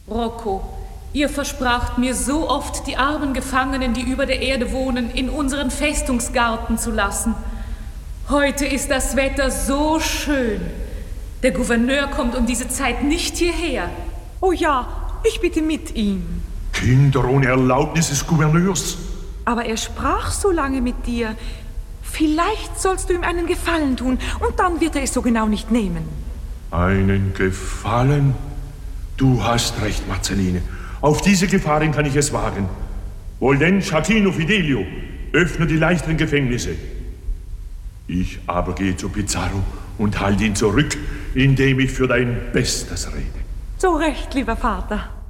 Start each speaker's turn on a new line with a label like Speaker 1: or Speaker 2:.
Speaker 1: Rocco, ihr verspracht mir so oft, die armen Gefangenen, die über der Erde wohnen, in unseren Festungsgarten zu lassen. Heute ist das Wetter so schön. Der Gouverneur kommt um diese Zeit nicht hierher.
Speaker 2: Oh ja, ich bitte mit ihm.
Speaker 3: Kinder ohne Erlaubnis des Gouverneurs.
Speaker 2: Aber er sprach so lange mit dir. Vielleicht sollst du ihm einen Gefallen tun, und dann wird er es so genau nicht nehmen.
Speaker 3: Einen Gefallen? Du hast recht, Marcelline. Auf diese Gefahren kann ich es wagen. Wohl denn, Jacquino Fidelio, öffne die leichteren Gefängnisse. Ich aber gehe zu Pizarro und halte ihn zurück, indem ich für dein Bestes rede.
Speaker 2: So recht, lieber Vater.